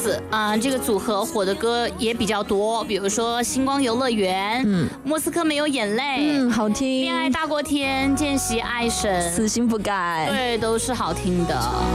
Twins 这个组合火的歌也比较多，比如说《星光游乐园》，莫斯科没有眼泪， 好听， 恋爱大过天，见习爱神， 死心不改， 对，都是好听的。